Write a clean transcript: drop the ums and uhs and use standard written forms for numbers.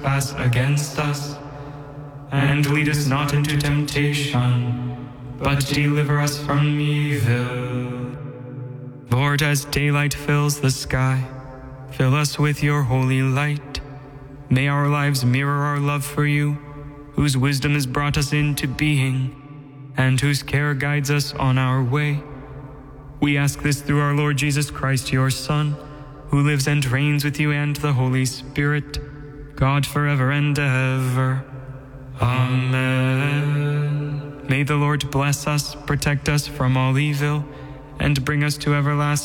trespass against us. And lead us not into temptation, but deliver us from evil. Lord, as daylight fills the sky, fill us with your holy light. May our lives mirror our love for you, whose wisdom has brought us into being, and whose care guides us on our way. We ask this through our Lord Jesus Christ, your Son, who lives and reigns with you and the Holy Spirit, God forever and ever. Amen. May the Lord bless us, protect us from all evil, and bring us to everlasting